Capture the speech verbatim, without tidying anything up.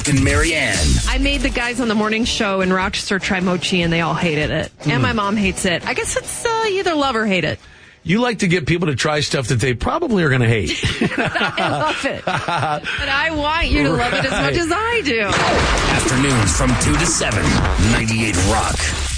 Brooke and Marianne. I made the guys on the morning show in Rochester try mochi, and they all hated it. Mm. And my mom hates it. I guess it's uh, either love or hate it. You like to get people to try stuff that they probably are going to hate. I love it. But I want you to right. love it as much as I do. Afternoons from two to seven, ninety-eight Rock.